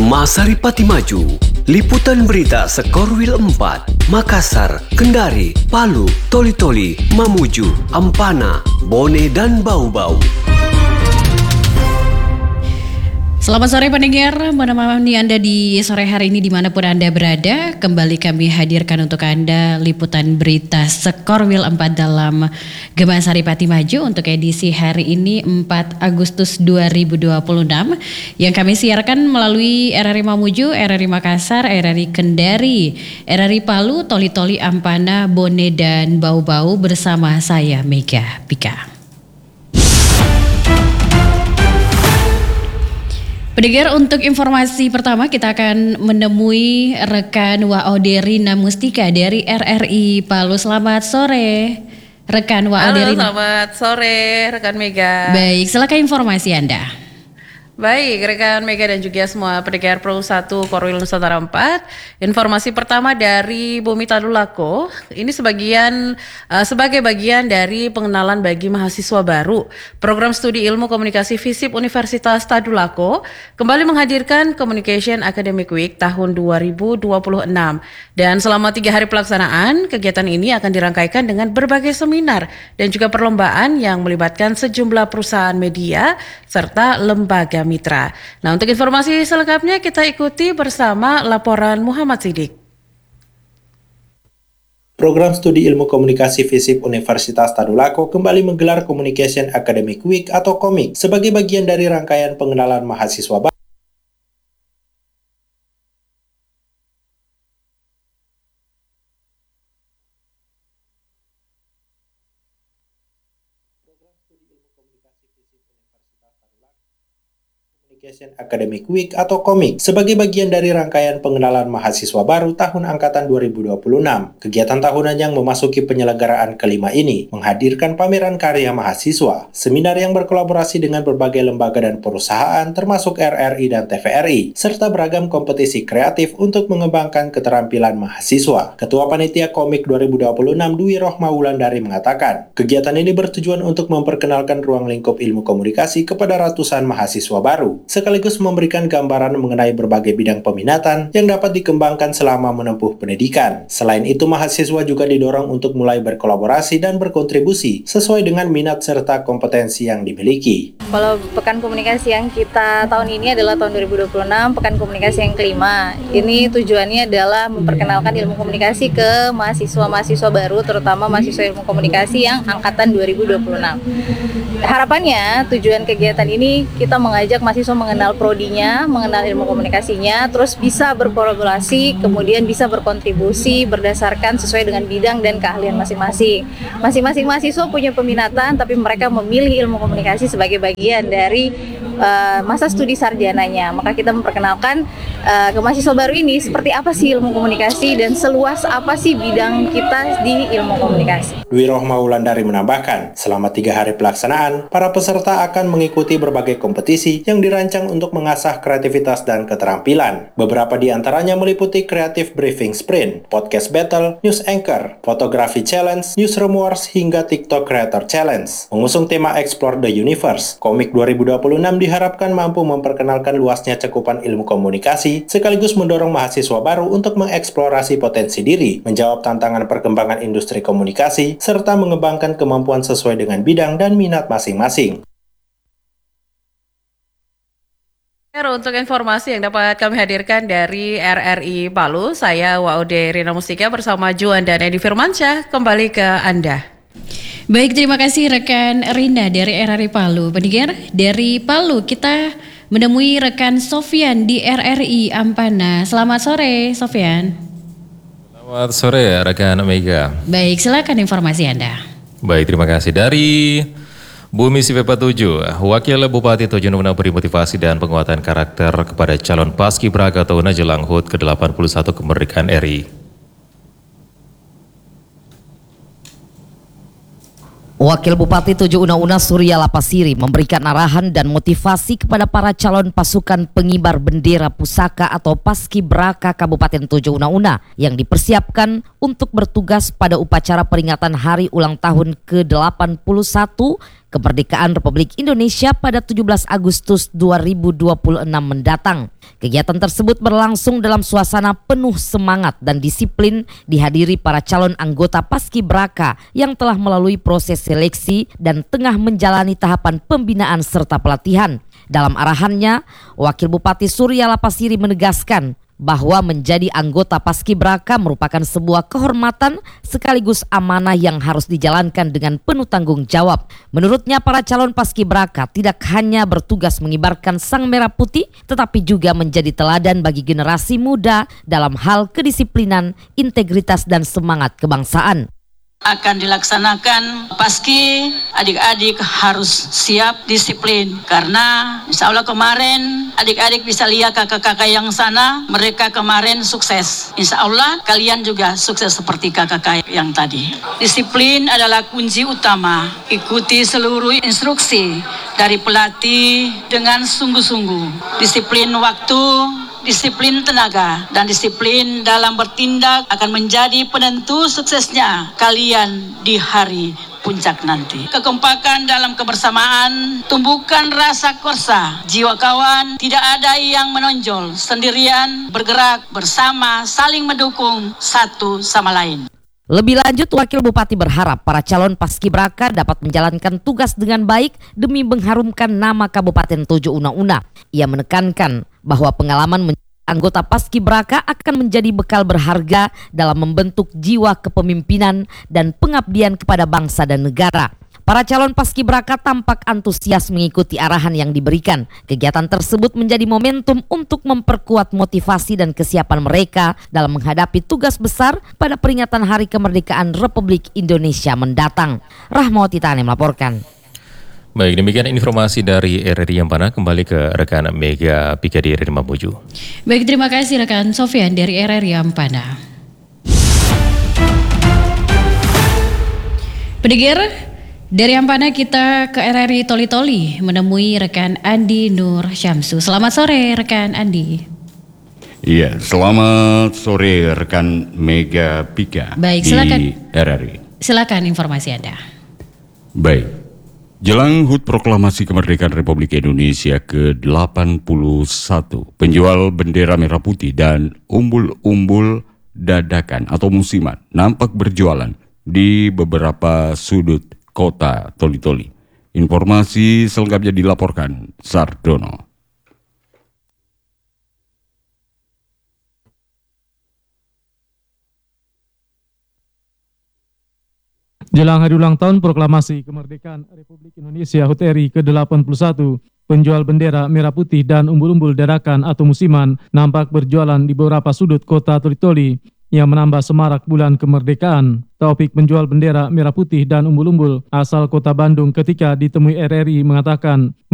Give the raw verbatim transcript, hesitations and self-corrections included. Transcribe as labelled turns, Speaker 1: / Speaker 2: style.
Speaker 1: Gema Saripati Maju, liputan berita Sekorwil empat, Makassar, Kendari, Palu, Toli-Toli, Mamuju, Ampana, Bone dan Bau-Bau.
Speaker 2: Selamat sore pendengar, menemani Anda di sore hari ini dimanapun Anda berada. Kembali kami hadirkan untuk Anda liputan berita Sekorwil empat dalam Gema Saripati Maju untuk edisi hari ini empat Agustus dua ribu dua puluh enam yang kami siarkan melalui R R I Mamuju, R R I Makassar, R R I Kendari, R R I Palu, Toli-Toli, Ampana, Bone dan Bau-Bau bersama saya Mega Pika. Pendengar, untuk informasi pertama kita akan menemui rekan Waode Rina Mustika dari R R I Palu. Selamat sore rekan Waode Rina.
Speaker 3: Selamat sore rekan Mega.
Speaker 2: Baik, silakan informasi Anda.
Speaker 3: Baik, rekan Mega dan juga semua pendengar Pro satu Korwil Nusantara empat. Informasi pertama dari Bumi Tadulako. Ini sebagian uh, sebagai bagian dari pengenalan bagi mahasiswa baru. Program Studi Ilmu Komunikasi FISIP Universitas Tadulako kembali menghadirkan Communication Academic Week tahun dua ribu dua puluh enam. Dan selama tiga hari pelaksanaan, kegiatan ini akan dirangkaikan dengan berbagai seminar dan juga perlombaan yang melibatkan sejumlah perusahaan media serta lembaga mitra. Nah, untuk informasi selengkapnya kita ikuti bersama laporan Muhammad Sidik.
Speaker 4: Program Studi Ilmu Komunikasi FISIP Universitas Tadulako kembali menggelar Communication Academic Week atau KOMIK sebagai bagian dari rangkaian pengenalan mahasiswa baru. Academic Week atau KOMIK sebagai bagian dari rangkaian pengenalan mahasiswa baru tahun angkatan dua ribu dua puluh enam. Kegiatan tahunan yang memasuki penyelenggaraan kelima ini menghadirkan pameran karya mahasiswa, seminar yang berkolaborasi dengan berbagai lembaga dan perusahaan termasuk R R I dan T V R I, serta beragam kompetisi kreatif untuk mengembangkan keterampilan mahasiswa. Ketua Panitia KOMIK dua ribu dua puluh enam Dwi Rohma Wulandari mengatakan, kegiatan ini bertujuan untuk memperkenalkan ruang lingkup ilmu komunikasi kepada ratusan mahasiswa baru, sekaligus memberikan gambaran mengenai berbagai bidang peminatan yang dapat dikembangkan selama menempuh pendidikan. Selain itu, mahasiswa juga didorong untuk mulai berkolaborasi dan berkontribusi sesuai dengan minat serta kompetensi yang dimiliki.
Speaker 5: Kalau Pekan Komunikasi yang kita tahun ini adalah tahun dua ribu dua puluh enam, Pekan Komunikasi yang kelima. Ini tujuannya adalah memperkenalkan ilmu komunikasi ke mahasiswa-mahasiswa baru, terutama mahasiswa ilmu komunikasi yang angkatan dua ribu dua puluh enam. Harapannya, tujuan kegiatan ini kita mengajak mahasiswa mengenal prodinya, mengenal ilmu komunikasinya, terus bisa berkolaborasi, kemudian bisa berkontribusi berdasarkan sesuai dengan bidang dan keahlian masing-masing. Masing-masing mahasiswa punya peminatan, tapi mereka memilih ilmu komunikasi sebagai bagian dari uh, masa studi sarjananya. Maka kita memperkenalkan uh, ke mahasiswa baru ini seperti apa sih ilmu komunikasi dan seluas apa sih bidang kita di ilmu komunikasi.
Speaker 4: Dwi Rohma Wulandari menambahkan, selama tiga hari pelaksanaan, para peserta akan mengikuti berbagai kompetisi yang dirancang untuk mengasah kreativitas dan keterampilan. Beberapa di antaranya meliputi Creative Briefing Sprint, Podcast Battle, News Anchor, Photography Challenge, Newsroom Wars, hingga TikTok Creator Challenge. Mengusung tema Explore the Universe, KOMIK dua ribu dua puluh enam diharapkan mampu memperkenalkan luasnya cakupan ilmu komunikasi, sekaligus mendorong mahasiswa baru untuk mengeksplorasi potensi diri, menjawab tantangan perkembangan industri komunikasi, serta mengembangkan kemampuan sesuai dengan bidang dan minat masing-masing.
Speaker 3: Untuk informasi yang dapat kami hadirkan dari R R I Palu, saya Waode Rina Mustika bersama Juan dan Edi Firmansyah kembali ke Anda.
Speaker 2: Baik, terima kasih rekan Rina dari R R I Palu. Pendengar, dari Palu kita menemui rekan Sofyan di R R I Ampana. Selamat sore, Sofyan.
Speaker 6: Selamat sore rekan Mega.
Speaker 2: Baik, silakan informasi Anda.
Speaker 6: Baik, terima kasih. Dari Bumi C V tujuh, Wakil Bupati Tojo Una beri motivasi dan penguatan karakter kepada calon Paskibraka Tahun jelang H U T ke delapan puluh satu kemerdekaan R I.
Speaker 7: Wakil Bupati Tojo Una Surya Lapasiri memberikan arahan dan motivasi kepada para calon pasukan pengibar bendera pusaka atau Paskibraka Kabupaten Tojo Una yang dipersiapkan untuk bertugas pada upacara peringatan hari ulang tahun ke delapan puluh satu kemerdekaan Republik Indonesia pada tujuh belas Agustus dua ribu dua puluh enam mendatang. Kegiatan tersebut berlangsung dalam suasana penuh semangat dan disiplin, dihadiri para calon anggota Paskibraka yang telah melalui proses seleksi dan tengah menjalani tahapan pembinaan serta pelatihan. Dalam arahannya, Wakil Bupati Surya Lapasiri menegaskan bahwa menjadi anggota Paskibraka merupakan sebuah kehormatan sekaligus amanah yang harus dijalankan dengan penuh tanggung jawab. Menurutnya, para calon Paskibraka tidak hanya bertugas mengibarkan sang merah putih, tetapi juga menjadi teladan bagi generasi muda dalam hal kedisiplinan, integritas dan semangat kebangsaan.
Speaker 8: Akan dilaksanakan Paski, adik-adik harus siap disiplin karena insya Allah kemarin adik-adik bisa lihat kakak-kakak yang sana, mereka kemarin sukses. Insya Allah kalian juga sukses seperti kakak-kakak yang tadi. Disiplin adalah kunci utama. Ikuti seluruh instruksi dari pelatih dengan sungguh-sungguh. Disiplin waktu, disiplin tenaga, dan disiplin dalam bertindak akan menjadi penentu suksesnya kalian di hari puncak nanti. Kekompakan dalam kebersamaan, tumbuhkan rasa korsa, jiwa kawan, tidak ada yang menonjol, sendirian, bergerak bersama, saling mendukung satu sama lain.
Speaker 7: Lebih lanjut, Wakil Bupati berharap para calon Paskibraka dapat menjalankan tugas dengan baik demi mengharumkan nama Kabupaten Tojo Una-Una. Ia menekankan bahwa pengalaman menjadi anggota Paskibraka akan menjadi bekal berharga dalam membentuk jiwa kepemimpinan dan pengabdian kepada bangsa dan negara. Para calon Paskibraka tampak antusias mengikuti arahan yang diberikan. Kegiatan tersebut menjadi momentum untuk memperkuat motivasi dan kesiapan mereka dalam menghadapi tugas besar pada peringatan Hari Kemerdekaan Republik Indonesia mendatang. Rahmawati Tane melaporkan.
Speaker 6: Baik, demikian informasi dari R R I Ampana. Kembali ke rekan Mega Pika di R R I Mamuju.
Speaker 2: Baik, terima kasih rekan Sofian dari R R I Ampana. Pendengar, dari Ampana kita ke R R I Toli-Toli menemui rekan Andi Nur Syamsu. Selamat sore rekan Andi.
Speaker 9: Iya, selamat sore rekan Mega Pika.
Speaker 2: Baik, silakan.
Speaker 9: Di R R I.
Speaker 2: Silakan informasi Anda.
Speaker 9: Baik. Jelang H U T Proklamasi Kemerdekaan Republik Indonesia ke delapan puluh satu, penjual bendera merah putih dan umbul-umbul dadakan atau musiman nampak berjualan di beberapa sudut kota Toli-Toli. Informasi selengkapnya dilaporkan Sardono.
Speaker 10: Jelang hari ulang tahun Proklamasi Kemerdekaan Republik Indonesia H U T R I ke delapan puluh satu, penjual bendera merah putih dan umbul-umbul dadakan atau musiman nampak berjualan di beberapa sudut kota Toli-Toli yang menambah semarak bulan kemerdekaan. Taufik, penjual bendera merah putih dan umbul-umbul asal kota Bandung, ketika ditemui R R I mengatakan